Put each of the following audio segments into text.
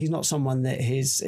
He's not someone that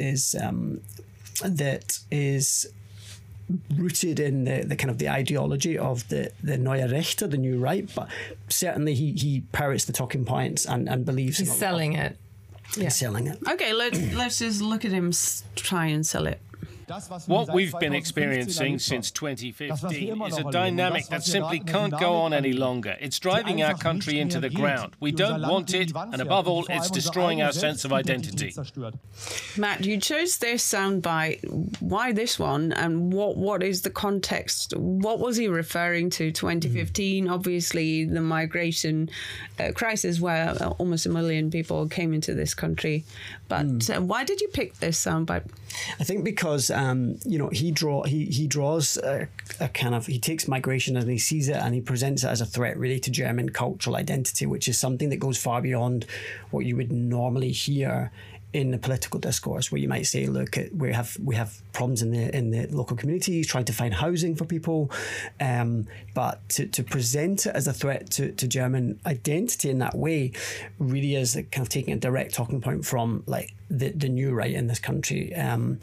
is rooted in the kind of the ideology of the Neue Rechte, the new right, but certainly he parrots the talking points and believes he's selling it. Yeah. He's selling it. Okay, let's just look at him try and sell it. What we've been experiencing since 2015 is a dynamic that simply can't go on any longer. It's driving our country into the ground. We don't want it, and above all, it's destroying our sense of identity. Matt, you chose this soundbite. Why this one? And what is the context? What was he referring to? 2015, obviously the migration crisis where almost 1 million people came into this country. But why did you pick this soundbite? I think because he draws a kind of, he takes migration and he sees it and he presents it as a threat really to German cultural identity, which is something that goes far beyond what you would normally hear in the political discourse, where you might say, look, we have problems in the local communities, trying to find housing for people, but to present it as a threat to German identity in that way really is kind of taking a direct talking point from like the new right in this country, and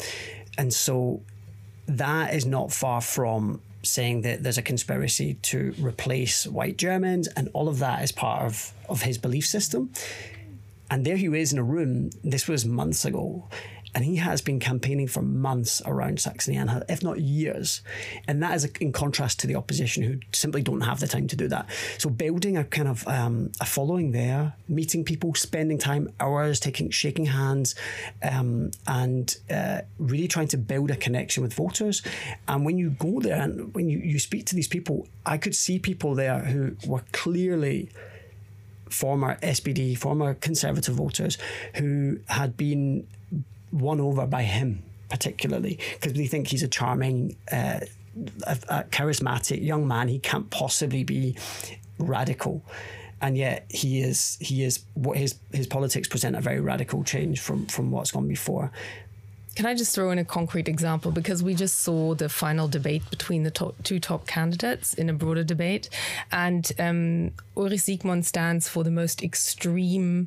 so that is not far from saying that there's a conspiracy to replace white Germans, and all of that is part of his belief system. And there he is in a room, this was months ago, and he has been campaigning for months around Saxony-Anhalt, if not years. And that is in contrast to the opposition, who simply don't have the time to do that. So building a kind of a following there, meeting people, spending time, hours, shaking hands, and really trying to build a connection with voters. And when you go there and when you speak to these people, I could see people there who were clearly former SPD, former Conservative voters who had been won over by him, particularly because they think he's a charming, a charismatic young man. He can't possibly be radical, and yet he is. What his politics present a very radical change from what's gone before. Can I just throw in a concrete example? Because we just saw the final debate between the two top candidates in a broader debate. And Ulrich Siegmund stands for the most extreme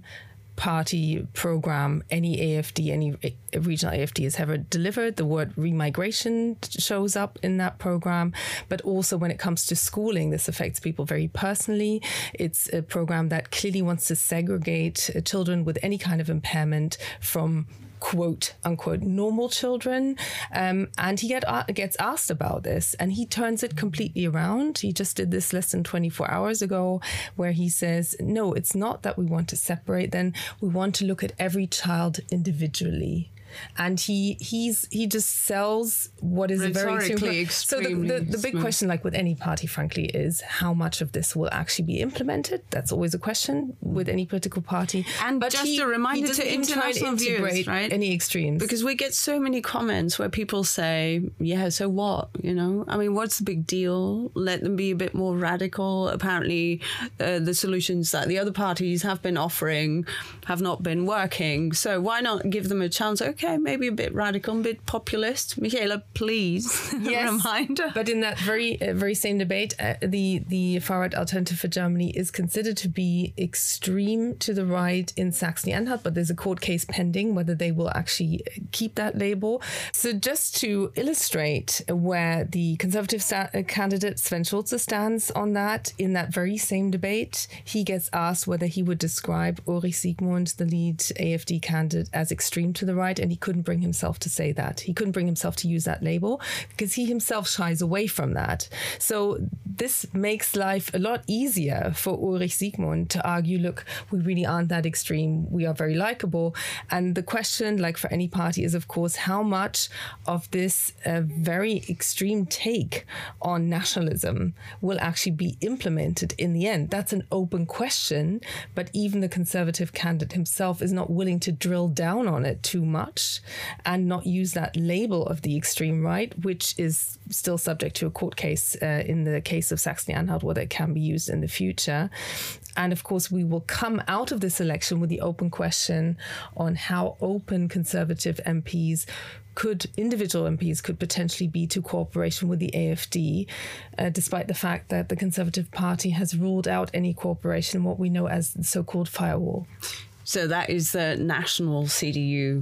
party program any AFD, any regional AFD has ever delivered. The word remigration shows up in that program. But also when it comes to schooling, this affects people very personally. It's a program that clearly wants to segregate children with any kind of impairment from quote unquote normal children, and he gets asked about this and he turns it completely around. He just did this less than 24 hours ago where he says, no, it's not that we want to separate them, we want to look at every child individually. And he just sells what is very extreme. So the big question, like with any party, frankly, is how much of this will actually be implemented. That's always a question with any political party. And but just a reminder to international viewers, right? Any extremes, because we get so many comments where people say, "Yeah, so what? You know, I mean, what's the big deal? Let them be a bit more radical." Apparently, the solutions that the other parties have been offering have not been working. So why not give them a chance? Okay, maybe a bit radical, a bit populist. Michaela, please, yes, reminder. But in that very same debate, the far-right Alternative for Germany is considered to be extreme to the right in Saxony-Anhalt, but there's a court case pending whether they will actually keep that label. So just to illustrate where the Conservative candidate Sven Schulze stands on that, in that very same debate, he gets asked whether he would describe Ulrich Siegmund, the lead AfD candidate, as extreme to the right, and he couldn't bring himself to say that. He couldn't bring himself to use that label because he himself shies away from that. So this makes life a lot easier for Ulrich Siegmund to argue, look, we really aren't that extreme. We are very likable. And the question, like for any party, is, of course, how much of this very extreme take on nationalism will actually be implemented in the end? That's an open question, but even the Conservative candidate himself is not willing to drill down on it too much and not use that label of the extreme right, which is still subject to a court case in the case of Saxony-Anhalt, whether it can be used in the future. And of course, we will come out of this election with the open question on how open Conservative MPs individual MPs could potentially be to cooperation with the AfD, despite the fact that the Conservative Party has ruled out any cooperation in what we know as the so-called firewall. So that is the national CDU